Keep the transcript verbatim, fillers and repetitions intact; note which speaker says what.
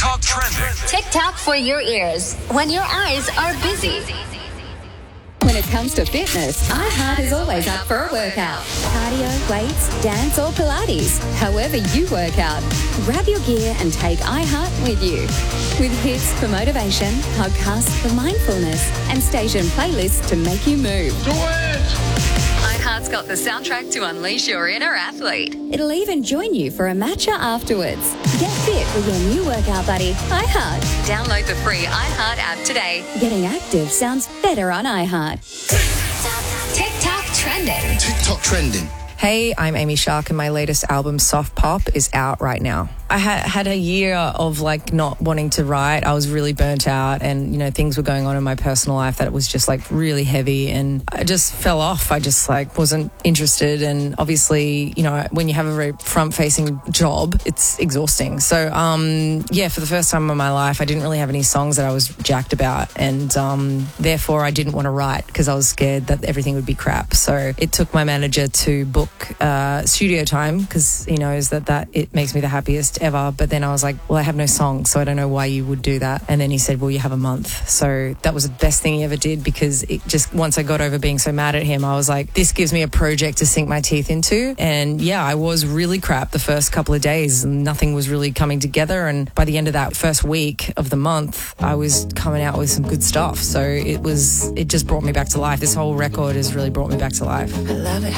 Speaker 1: TikTok trending.
Speaker 2: TikTok for your ears when your eyes are busy.
Speaker 3: When it comes to fitness, iHeart is always up for a workout. Cardio, weights, dance or Pilates. However you work out, grab your gear and take iHeart with you. With hits for motivation, podcasts for mindfulness and station playlists to make you move.
Speaker 4: Do it!
Speaker 3: iHeart's got the soundtrack to unleash your inner athlete. It'll even join you for a matcha afterwards. Get fit with your new workout buddy, iHeart. Download the free iHeart app today. Getting active sounds better on iHeart.
Speaker 2: TikTok trending.
Speaker 5: TikTok trending.
Speaker 6: Hey, I'm Amy Shark and my latest album, Soft Pop, is out right now. I ha- had a year of like not wanting to write. I was really burnt out and, you know, things were going on in my personal life that it was just like really heavy and I just fell off. I just like wasn't interested. And obviously, you know, when you have a very front facing job, it's exhausting. So, um, yeah, for the first time in my life, I didn't really have any songs that I was jacked about. And um, therefore, I didn't want to write because I was scared that everything would be crap. So it took my manager to book uh, studio time because he knows that, that it makes me the happiest ever. But then I was like, well, I have no songs, so I don't know why you would do that. And then he said, well, you have a month. So that was the best thing he ever did because it just, once I got over being so mad at him, I was like, this gives me a project to sink my teeth into. And yeah, I was really crap the first couple of days. Nothing was really coming together. And by the end of that first week of the month, I was coming out with some good stuff. So it was, it just brought me back to life. This whole record has really brought me back to life.
Speaker 7: I love it.